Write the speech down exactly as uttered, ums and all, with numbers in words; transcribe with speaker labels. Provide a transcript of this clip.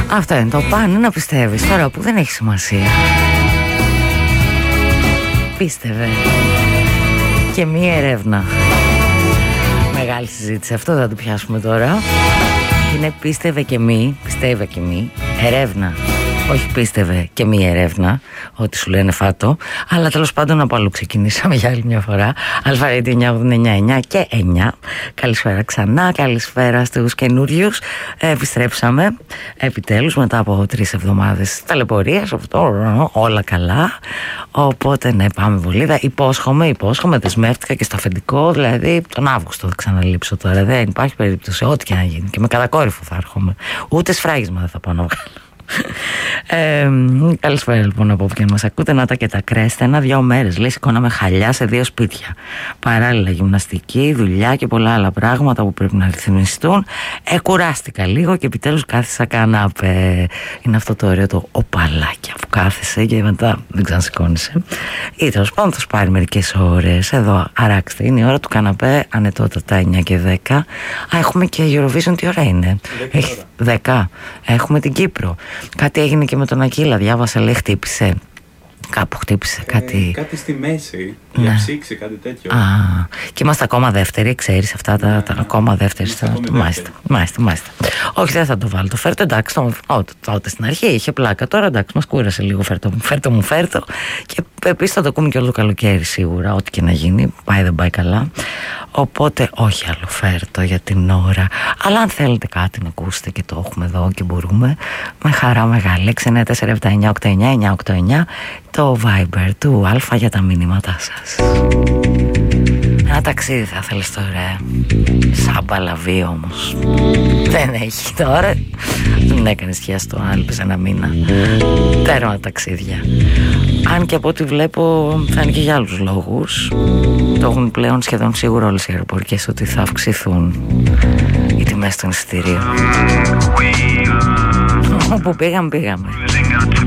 Speaker 1: Αυτό είναι το πάνε να πιστεύεις. Τώρα που δεν έχει σημασία. Πίστευε. Και μία ερεύνα. Μεγάλη συζήτηση. Αυτό θα το πιάσουμε τώρα. Είναι πίστευε και μη. Πιστεύε και μη. Ερεύνα. Όχι πίστευε και μία ερεύνα, ό,τι σου λένε φάτο. Αλλά τέλος πάντων από αλλού ξεκινήσαμε για άλλη μια φορά. Αλφα-Radio εννιά ογδόντα εννιά εννιά και εννιά. Καλησπέρα ξανά, καλησπέρα στους καινούριους. Επιστρέψαμε επιτέλους μετά από τρεις εβδομάδες ταλαιπωρίας. Αυτό όλα καλά. Οπότε ναι, πάμε βολίδα. Υπόσχομαι, υπόσχομαι, δεσμεύτηκα και στο αφεντικό. Δηλαδή τον Αύγουστο θα ξαναλείψω τώρα. Δεν υπάρχει περίπτωση, ό,τι και να γίνει. Και με κατακόρυφο θα έρχομαι. Ούτε σφράγισμα δεν θα πάω να βγάλω. Ε, καλησπέρα λοιπόν από όποιον μας ακούτε. Να τα και τα κρέστε. Ένα-δυο μέρες λέει σηκώναμε χαλιά σε δύο σπίτια. Παράλληλα γυμναστική, δουλειά και πολλά άλλα πράγματα που πρέπει να ρυθμιστούν. Ε, κουράστηκα λίγο και επιτέλους κάθισα κανάπε. Είναι αυτό το ωραίο το οπαλάκια που κάθεσαι και μετά δεν ξανασηκώνεσαι. Ή τέλος πάντων θα σου πάρει μερικές ώρες. Εδώ αράξτε, είναι η ώρα του καναπέ ανετότατα εννιά και δέκα. Α, έχουμε και Eurovision, τι ώρα είναι? δέκα. Έχουμε την Κύπρο. Κάτι έγινε και με τον Ακύλα, διάβασα, λέει χτύπησε. Κάπου χτύπησε ε, κάτι.
Speaker 2: Κάτι στη μέση, ναι. Για ψήξη, κάτι τέτοιο.
Speaker 1: Α, και είμαστε ακόμα δεύτεροι, ξέρεις αυτά τα, ναι, τα ναι. ακόμα δεύτεροι. Στα... Μάλιστα, μάλιστα, μάλιστα. Όχι, δεν θα το βάλω. Το φέρτο, εντάξει, το... τότε στην αρχή είχε πλάκα. Τώρα εντάξει, μας κούρασε λίγο. Φέρτο μου, φέρτο μου, φέρτο. Και επίσης θα το ακούμε και όλο το καλοκαίρι σίγουρα. Ό,τι και να γίνει, πάει δεν πάει καλά. Οπότε όχι άλλο φέρτο για την ώρα. Αλλά αν θέλετε κάτι να ακούσετε και το έχουμε εδώ και μπορούμε, με χαρά μεγάλη. έξι εννιά τέσσερα επτά εννιά οκτώ εννιά εννιά οκτώ εννιά το Viber του Αλφα για τα μηνύματά σας. Ένα ταξίδι θα θέλεις τώρα. Σαν παλαβή όμως. Δεν έχει τώρα. Δεν έκανες χιά στο Άλπες ένα μήνα. Τέρμα ταξίδια. Αν και από ό,τι βλέπω θα είναι και για άλλους λόγους. Το έχουν πλέον σχεδόν σίγουρα όλες οι αεροπορικές ότι θα αυξηθούν οι τιμές των εισιτηρίων. Όπου πήγαμε πήγαμε.